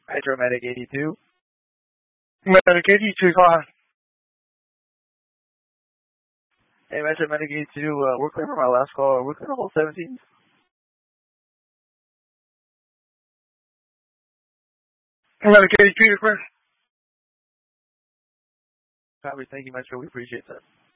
Hydromatic 82. Medic 82, go on. Hey, Hydromatic 82, we're clear for my last call. We're clear to hold 17. Medic 82, you're clear. Copy, thank you, Metro. We appreciate that.